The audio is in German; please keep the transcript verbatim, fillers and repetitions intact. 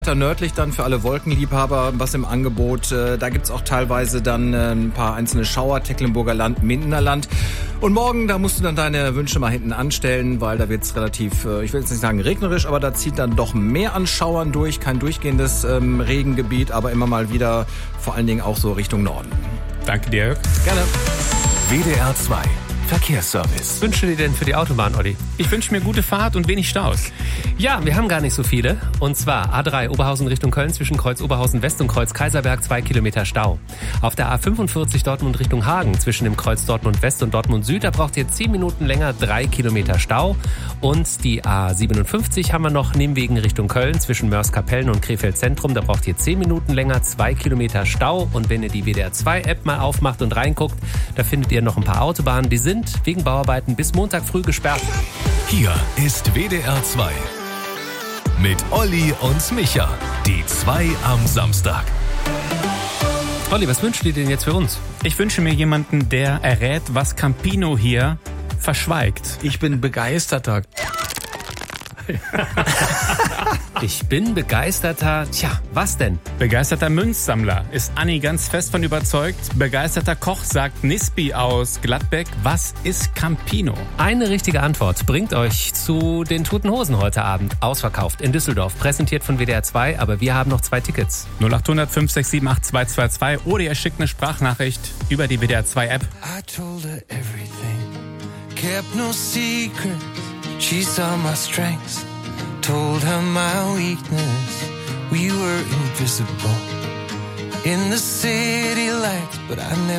Nördlich dann für alle Wolkenliebhaber was im Angebot. Da gibt's auch teilweise dann ein paar einzelne Schauer, Tecklenburger Land, Mindener Land. Und morgen, da musst du dann deine Wünsche mal hinten anstellen, weil da wird's relativ, ich will jetzt nicht sagen regnerisch, aber da zieht dann doch mehr an Schauern durch. Kein durchgehendes ähm, Regengebiet, aber immer mal wieder vor allen Dingen auch so Richtung Norden. Danke dir, Jörg. Gerne. W D R zwei Verkehrsservice. Was wünschst du dir denn für die Autobahn, Olli? Ich wünsche mir gute Fahrt und wenig Staus. Ja, wir haben gar nicht so viele. Und zwar A drei Oberhausen Richtung Köln zwischen Kreuz Oberhausen West und Kreuz Kaiserberg zwei Kilometer Stau. Auf der A fünfundvierzig Dortmund Richtung Hagen zwischen dem Kreuz Dortmund West und Dortmund Süd, da braucht ihr zehn Minuten länger, drei Kilometer Stau. Und die A siebenundfünfzig haben wir noch Nebenwegen Richtung Köln zwischen Mörs-Kapellen und Krefeld Zentrum, da braucht ihr zehn Minuten länger, zwei Kilometer Stau. Und wenn ihr die W D R zwei App mal aufmacht und reinguckt, da findet ihr noch ein paar Autobahnen, die sind wegen Bauarbeiten bis Montag früh gesperrt. Hier ist W D R zwei mit Olli und Micha. Die zwei am Samstag. Olli, was wünschst du dir denn jetzt für uns? Ich wünsche mir jemanden, der errät, was Campino hier verschweigt. Ich bin begeisterter. Ich bin begeisterter, tja, was denn? Begeisterter Münzsammler ist Anni ganz fest von überzeugt. Begeisterter Koch sagt Nispi aus Gladbeck. Was ist Campino? Eine richtige Antwort bringt euch zu den Toten Hosen heute Abend. Ausverkauft in Düsseldorf, präsentiert von W D R zwei, aber wir haben noch zwei Tickets. null acht hundert fünf sechs sieben acht zwei zwei zwei oder ihr schickt eine Sprachnachricht über die W D R zwei App. I told her everything, kept no secret, she saw my strengths, told her my weakness, we were invisible in the city lights, but I never